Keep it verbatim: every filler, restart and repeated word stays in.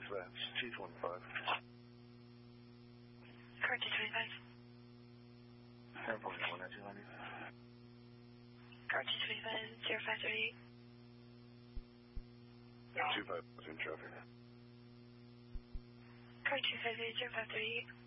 that's two twenty-five. Car two twenty-five. Airport one at two ninety. Car two twenty-five, zero five thirty-eight. two five is in traffic. Car two five eight, zero five thirty-eight.